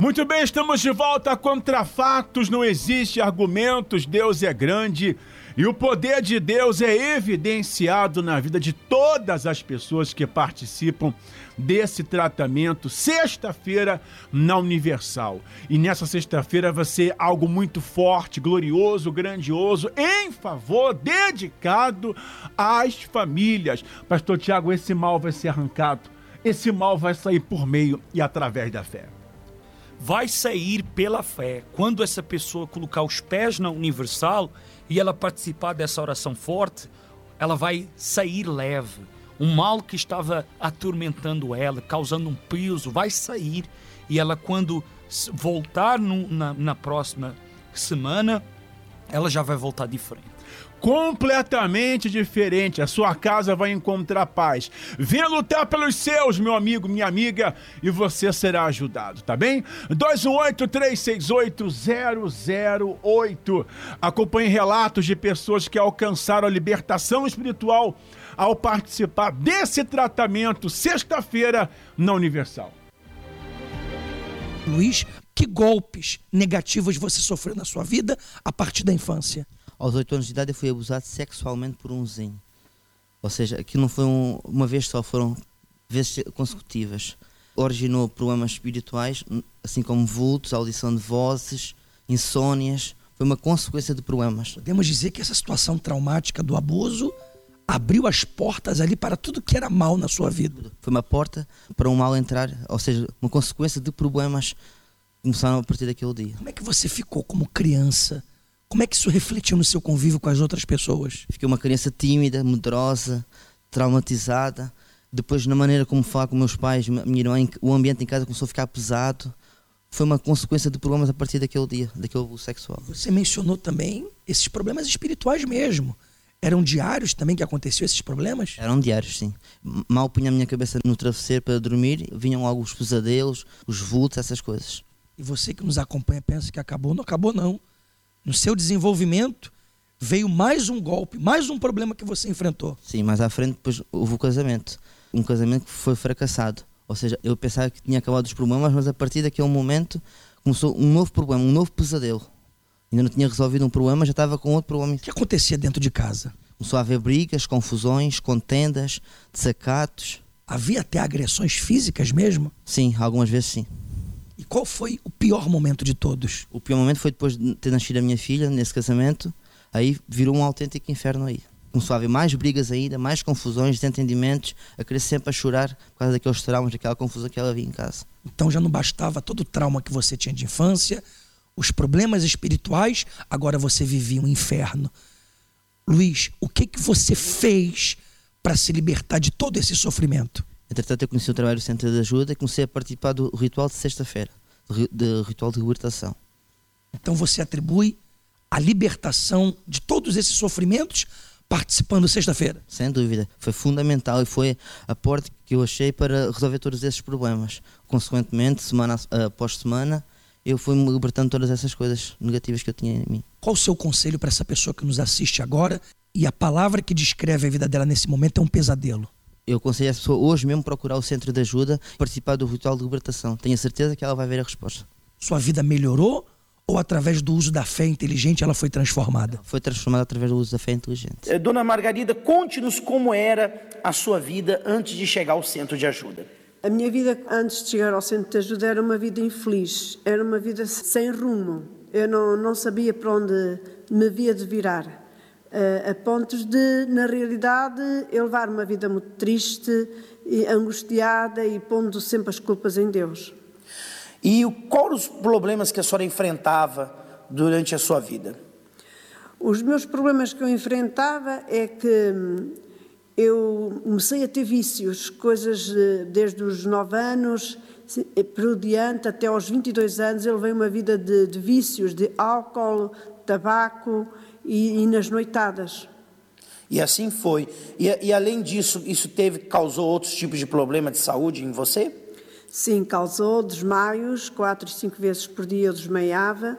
Muito bem, estamos de volta. Contra fatos não existe argumentos, Deus é grande e o poder de Deus é evidenciado na vida de todas as pessoas que participam desse tratamento, sexta-feira na Universal. E nessa sexta-feira vai ser algo muito forte, glorioso, grandioso, em favor, dedicado às famílias. Pastor Tiago, esse mal vai ser arrancado, esse mal vai sair por meio e através da fé. Vai sair pela fé. Quando essa pessoa colocar os pés na Universal e ela participar dessa oração forte, ela vai sair leve. Um mal que estava atormentando ela, causando um peso, vai sair. E ela, quando voltar na próxima semana, ela já vai voltar diferente. Completamente diferente, a sua casa vai encontrar paz. Venha lutar pelos seus, meu amigo, minha amiga, e você será ajudado, tá bem? 218-368-008. Acompanhe relatos de pessoas que alcançaram a libertação espiritual ao participar desse tratamento sexta-feira na Universal. Luiz, que golpes negativos você sofreu na sua vida a partir da infância? Aos 8 anos de idade eu fui abusado sexualmente por um vizinho. Ou seja, aquilo não foi uma vez só, foram vezes consecutivas. Originou problemas espirituais, assim como vultos, audição de vozes, insônias. Foi uma consequência de problemas. Podemos dizer que essa situação traumática do abuso abriu as portas ali para tudo que era mal na sua vida. Foi uma porta para um mal entrar, ou seja, uma consequência de problemas que começaram a partir daquele dia. Como é que você ficou como criança? Como é que isso refletiu no seu convívio com as outras pessoas? Fiquei uma criança tímida, medrosa, traumatizada. Depois, na maneira como falava com meus pais, minha irmã, o ambiente em casa começou a ficar pesado. Foi uma consequência de problemas a partir daquele dia, daquele abuso sexual. Você mencionou também esses problemas espirituais mesmo. Eram diários também que aconteciam esses problemas? Eram diários, sim. Mal punha a minha cabeça no travesseiro para dormir, vinham logo os pesadelos, os vultos, essas coisas. E você que nos acompanha pensa que acabou? Não acabou, não. No seu desenvolvimento, veio mais um golpe, mais um problema que você enfrentou. Sim, mais à frente depois houve o casamento. Um casamento que foi fracassado. Ou seja, eu pensava que tinha acabado os problemas, mas a partir daquele momento começou um novo problema, um novo pesadelo. Ainda não tinha resolvido um problema, já estava com outro problema. O que acontecia dentro de casa? Começou a haver brigas, confusões, contendas, desacatos. Havia até agressões físicas mesmo? Sim, algumas vezes sim. E qual foi o pior momento de todos? O pior momento foi depois de ter nascido a minha filha, nesse casamento. Aí virou um autêntico inferno aí. Começou a haver mais brigas ainda, mais confusões, desentendimentos, a querer sempre a chorar por causa daqueles traumas, daquela confusão que ela havia em casa. Então já não bastava todo o trauma que você tinha de infância, os problemas espirituais, agora você vivia um inferno. Luiz, o que você fez para se libertar de todo esse sofrimento? Entretanto, eu conheci o trabalho do Centro de Ajuda e comecei a participar do ritual de sexta-feira, do ritual de libertação. Então você atribui a libertação de todos esses sofrimentos participando sexta-feira? Sem dúvida. Foi fundamental e foi a porta que eu achei para resolver todos esses problemas. Consequentemente, semana após semana, eu fui-me libertando de todas essas coisas negativas que eu tinha em mim. Qual o seu conselho para essa pessoa que nos assiste agora e a palavra que descreve a vida dela nesse momento é um pesadelo? Eu aconselho a pessoa hoje mesmo procurar o Centro de Ajuda, participar do ritual de libertação. Tenho a certeza que ela vai ver a resposta. Sua vida melhorou ou através do uso da fé inteligente ela foi transformada? Foi transformada através do uso da fé inteligente. Dona Margarida, conte-nos como era a sua vida antes de chegar ao Centro de Ajuda. A minha vida antes de chegar ao Centro de Ajuda era uma vida infeliz, era uma vida sem rumo. Eu não sabia para onde me havia de virar. A pontos de, na realidade, eu levar uma vida muito triste, e angustiada e pondo sempre as culpas em Deus. E quais os problemas que a senhora enfrentava durante a sua vida? Os meus problemas que eu enfrentava é que eu comecei a ter vícios, coisas desde os 9 anos, por diante, até aos 22 anos, eu levei uma vida de vícios, de álcool, tabaco e nas noitadas. E assim foi. E além disso, isso causou outros tipos de problema de saúde em você? Sim, causou desmaios, 4 e 5 vezes por dia eu desmaiava.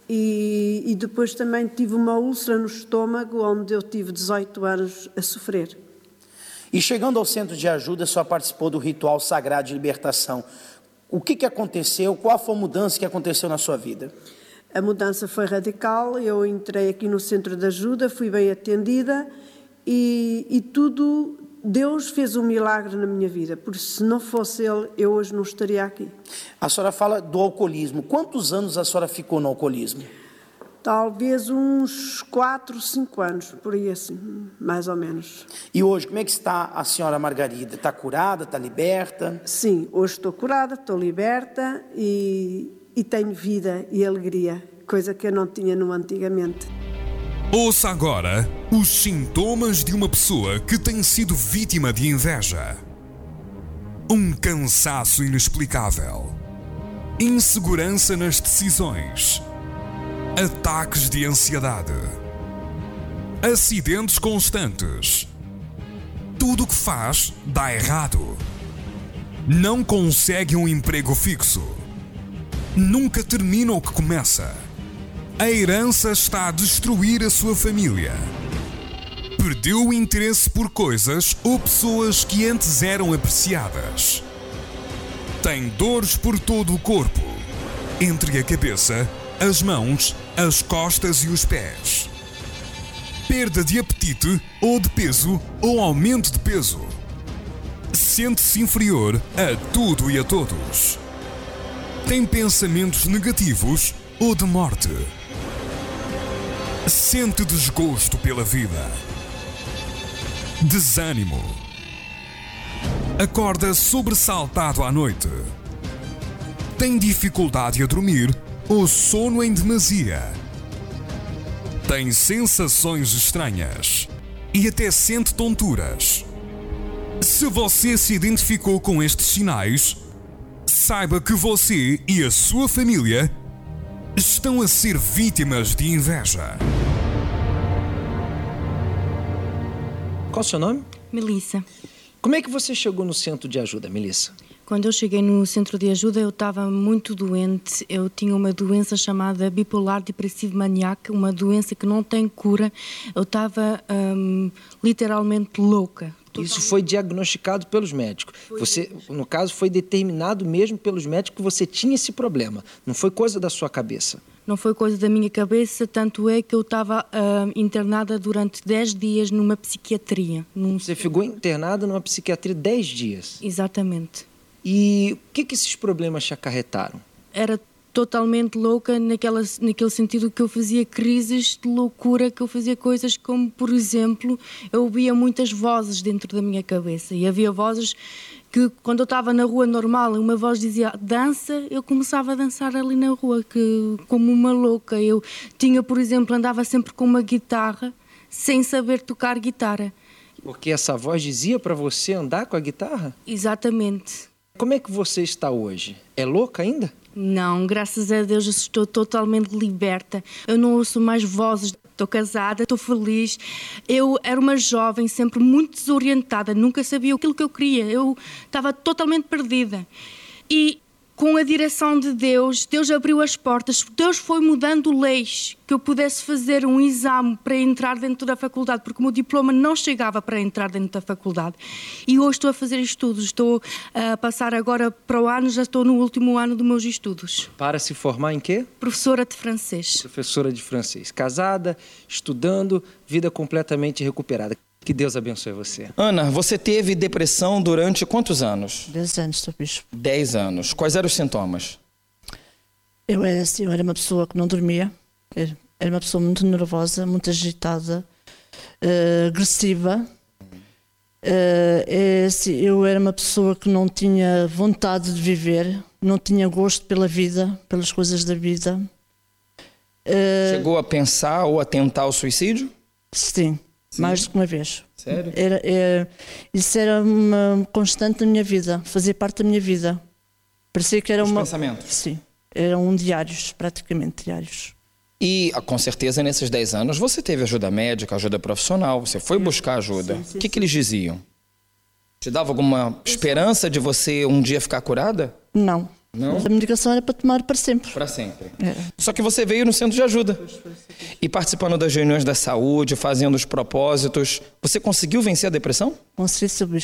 E depois também tive uma úlcera no estômago, onde eu tive 18 anos a sofrer. E chegando ao Centro de Ajuda, a senhora participou do ritual sagrado de libertação. O que aconteceu? Qual foi a mudança que aconteceu na sua vida? A mudança foi radical. Eu entrei aqui no centro de ajuda, fui bem atendida e tudo... Deus fez um milagre na minha vida, porque se não fosse Ele, eu hoje não estaria aqui. A senhora fala do alcoolismo. Quantos anos a senhora ficou no alcoolismo? Talvez uns 4, 5 anos, por aí assim, mais ou menos. E hoje, como é que está a senhora Margarida? Está curada, está liberta? Sim, hoje estou curada, estou liberta e tenho vida e alegria, coisa que eu não tinha no antigamente. Ouça agora os sintomas de uma pessoa que tem sido vítima de inveja. Um cansaço inexplicável, insegurança nas decisões, ataques de ansiedade, acidentes constantes. Tudo o que faz dá errado. Não consegue um emprego fixo. Nunca termina o que começa. A herança está a destruir a sua família. Perdeu o interesse por coisas ou pessoas que antes eram apreciadas. Tem dores por todo o corpo, entre a cabeça, as mãos, as costas e os pés. Perda de apetite ou de peso ou aumento de peso. Sente-se inferior a tudo e a todos. Tem pensamentos negativos ou de morte. Sente desgosto pela vida. Desânimo. Acorda sobressaltado à noite. Tem dificuldade a dormir ou sono em demasia. Tem sensações estranhas e até sente tonturas. Se você se identificou com estes sinais, saiba que você e a sua família estão a ser vítimas de inveja. Qual o seu nome? Melissa. Como é que você chegou no centro de ajuda, Melissa? Quando eu cheguei no centro de ajuda, eu estava muito doente. Eu tinha uma doença chamada bipolar depressivo maníaco, uma doença que não tem cura. Eu estava literalmente louca. Isso foi diagnosticado pelos médicos. Você, no caso, foi determinado mesmo pelos médicos que você tinha esse problema. Não foi coisa da sua cabeça. Não foi coisa da minha cabeça, tanto é que eu estava internada durante 10 dias numa psiquiatria. Você ficou internada numa psiquiatria 10 dias? Exatamente. E o que esses problemas te acarretaram? Era totalmente louca naquele sentido que eu fazia crises de loucura, que eu fazia coisas como, por exemplo, eu ouvia muitas vozes dentro da minha cabeça e havia vozes que quando eu estava na rua normal, uma voz dizia dança, eu começava a dançar ali na rua, como uma louca. Eu tinha, por exemplo, andava sempre com uma guitarra sem saber tocar guitarra. Porque essa voz dizia para você andar com a guitarra? Exatamente. Como é que você está hoje? É louca ainda? Não, graças a Deus eu estou totalmente liberta. Eu não ouço mais vozes. Estou casada, estou feliz. Eu era uma jovem sempre muito desorientada, nunca sabia aquilo que eu queria. Eu estava totalmente perdida. E com a direção de Deus, Deus abriu as portas. Deus foi mudando leis que eu pudesse fazer um exame para entrar dentro da faculdade, porque o meu diploma não chegava para entrar dentro da faculdade. E hoje estou a fazer estudos. Estou a passar agora para o ano, já estou no último ano dos meus estudos. Para se formar em quê? Professora de francês. Professora de francês. Casada, estudando, vida completamente recuperada. Que Deus abençoe você. Ana, você teve depressão durante quantos anos? 10 anos, Sr. Bispo. 10 anos. Quais eram os sintomas? Eu era uma pessoa que não dormia, era uma pessoa muito nervosa, muito agitada, agressiva. Eu era uma pessoa que não tinha vontade de viver, não tinha gosto pela vida, pelas coisas da vida. Chegou a pensar ou a tentar o suicídio? Sim. Mais do que uma vez. Sério? Isso era uma constante na minha vida, fazia parte da minha vida. Parecia que era Os pensamentos? Sim, eram diários, praticamente diários. E, com certeza, nesses 10 anos, você teve ajuda médica, ajuda profissional, você foi buscar ajuda. O que eles diziam? Te dava alguma esperança de você um dia ficar curada? Não. Não? A medicação era para tomar para sempre. Para sempre. Só que você veio no centro de ajuda. E participando das reuniões da saúde, fazendo os propósitos, você conseguiu vencer a depressão? Consegui, Sr. Bispo.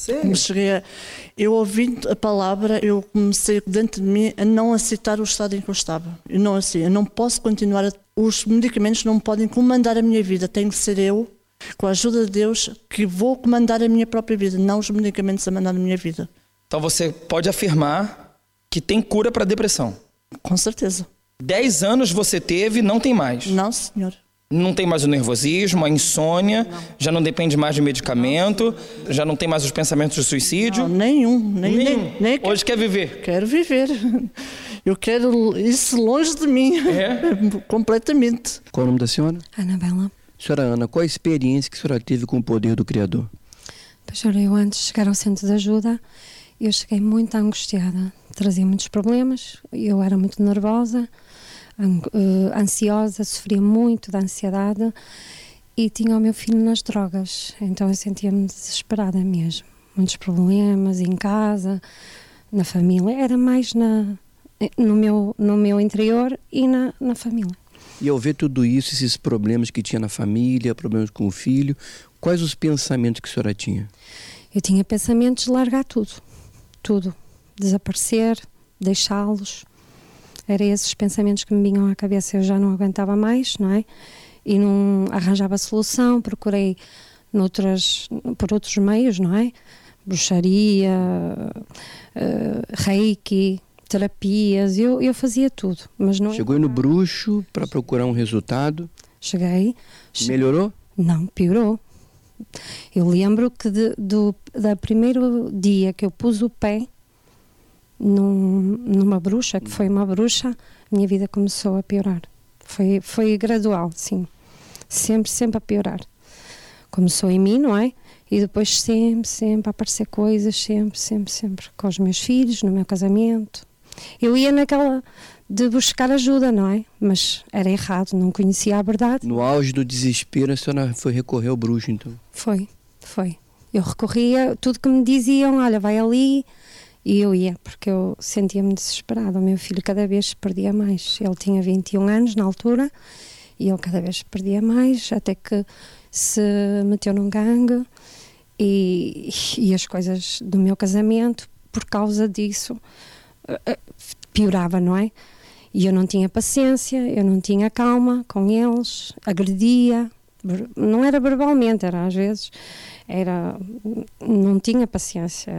Sério? Eu ouvi a palavra, eu comecei dentro de mim a não aceitar o estado em que eu estava. Eu não posso continuar, os medicamentos não podem comandar a minha vida, tenho que ser eu, com a ajuda de Deus, que vou comandar a minha própria vida, não os medicamentos a mandar a minha vida. Então você pode afirmar que tem cura para a depressão? Com certeza. 10 anos você teve, não tem mais? Não, senhor. Não tem mais o nervosismo, a insônia, já não depende mais de medicamento, já não tem mais os pensamentos de suicídio? Não, nenhum. Hoje quer viver? Quero viver. Eu quero isso longe de mim. Completamente. Qual é o nome da senhora? Anabela. Senhora Ana, qual a experiência que a senhora teve com o poder do Criador? Pois olha, eu antes de chegar ao centro de ajuda, eu cheguei muito angustiada. Trazia muitos problemas, eu era muito nervosa, ansiosa, sofria muito da ansiedade e tinha o meu filho nas drogas, então eu sentia-me desesperada mesmo. Muitos problemas em casa, na família, era mais no meu interior e na família. E ao ver tudo isso, esses problemas que tinha na família, problemas com o filho, quais os pensamentos que a senhora tinha? Eu tinha pensamentos de largar tudo, desaparecer, deixá-los. Eram esses pensamentos que me vinham à cabeça, eu já não aguentava mais, não é? E não arranjava solução, procurei por outros meios, não é? Bruxaria, reiki, terapias, eu fazia tudo. Mas não. Chegou no bruxo para procurar um resultado? Cheguei. Melhorou? Não, piorou. Eu lembro que do primeiro dia que eu pus o pé numa bruxa, que foi uma bruxa, minha vida começou a piorar. Foi gradual, sim. Sempre a piorar. Começou em mim, não é? E depois sempre a aparecer coisas, sempre. Com os meus filhos, no meu casamento. Eu ia naquela de buscar ajuda, não é? Mas era errado, não conhecia a verdade. No auge do desespero, a senhora foi recorrer ao bruxo, então? Foi. Eu recorria, tudo que me diziam, olha, vai ali, e eu ia, porque eu sentia-me desesperada. O meu filho cada vez perdia mais. Ele tinha 21 anos na altura, e ele cada vez perdia mais, até que se meteu num gangue, e as coisas do meu casamento, por causa disso, piorava, não é? E eu não tinha paciência, eu não tinha calma com eles, agredia, não era verbalmente, era às vezes, não tinha paciência,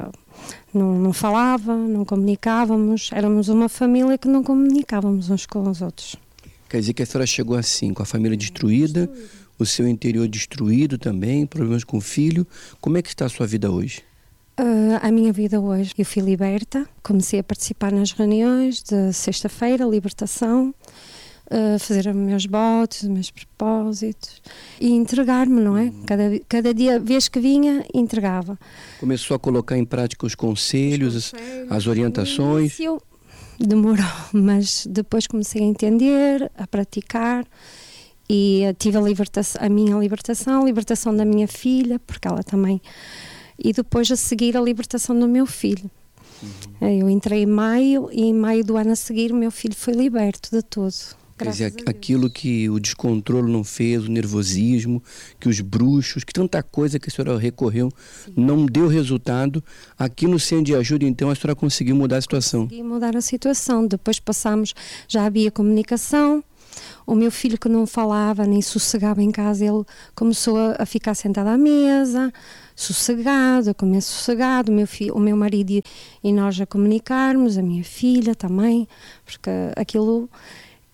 não falava, não comunicávamos, éramos uma família que não comunicávamos uns com os outros. Quer dizer que a senhora chegou assim, com a família destruída, o seu interior destruído também, problemas com o filho. Como é que está a sua vida hoje? A minha vida hoje, eu fui liberta, comecei a participar nas reuniões de sexta-feira, libertação, fazer os meus votos, os meus propósitos e entregar-me, não é? Cada dia, vez que vinha, entregava. Começou a colocar em prática os conselhos, as orientações? Demorou, mas depois comecei a entender, a praticar e tive a minha libertação, a libertação da minha filha, porque ela também... E depois a seguir a libertação do meu filho. Eu entrei em maio e em maio do ano a seguir o meu filho foi liberto de tudo. Quer dizer, aquilo que o descontrole não fez, o nervosismo, que os bruxos, que tanta coisa que a senhora recorreu, não deu resultado. Aqui no Centro de Ajuda, então, a senhora conseguiu mudar a situação. Consegui mudar a situação. Depois já havia comunicação. O meu filho, que não falava nem sossegava em casa, ele começou a ficar sentado à mesa, sossegado, a comer sossegado, o meu marido e nós a comunicarmos, a minha filha também, porque aquilo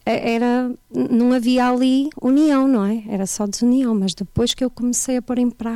não havia ali união, não é? Era só desunião, mas depois que eu comecei a pôr em prática,